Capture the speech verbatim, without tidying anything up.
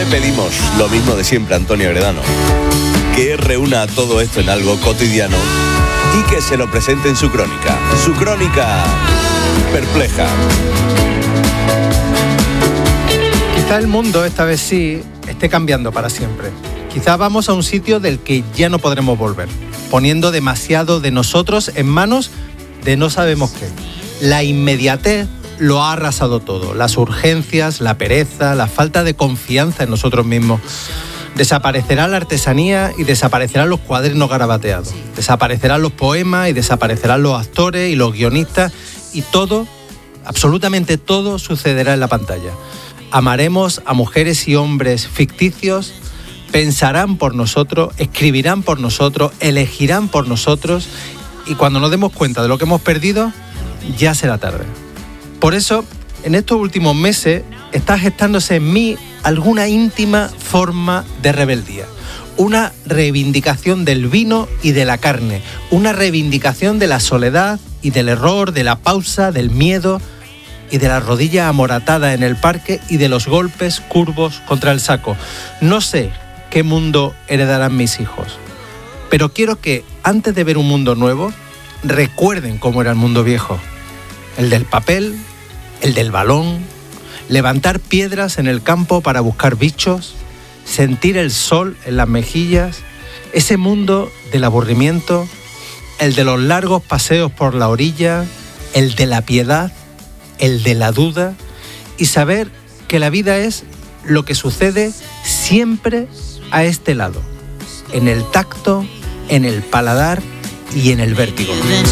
Le pedimos lo mismo de siempre a Antonio Gredano, que reúna todo esto en algo cotidiano y que se lo presente en su crónica. Su crónica perpleja. Quizá el mundo, esta vez sí, esté cambiando para siempre. Quizá vamos a un sitio del que ya no podremos volver, poniendo demasiado de nosotros en manos de no sabemos qué. La inmediatez lo ha arrasado todo. Las urgencias, la pereza, la falta de confianza en nosotros mismos. Desaparecerá la artesanía y desaparecerán los cuadernos garabateados. Desaparecerán los poemas y desaparecerán los actores y los guionistas. Y todo, absolutamente todo, sucederá en la pantalla. Amaremos a mujeres y hombres ficticios, pensarán por nosotros, escribirán por nosotros, elegirán por nosotros, y cuando nos demos cuenta de lo que hemos perdido, ya será tarde. Por eso, en estos últimos meses, está gestándose en mí alguna íntima forma de rebeldía. Una reivindicación del vino y de la carne. Una reivindicación de la soledad y del error, de la pausa, del miedo y de la rodilla amoratada en el parque y de los golpes curvos contra el saco. No sé qué mundo heredarán mis hijos, pero quiero que, antes de ver un mundo nuevo, recuerden cómo era el mundo viejo. El del papel, el del balón, levantar piedras en el campo para buscar bichos, sentir el sol en las mejillas, ese mundo del aburrimiento, el de los largos paseos por la orilla, el de la piedad, el de la duda, y saber que la vida es lo que sucede siempre a este lado, en el tacto, en el paladar y en el vértigo.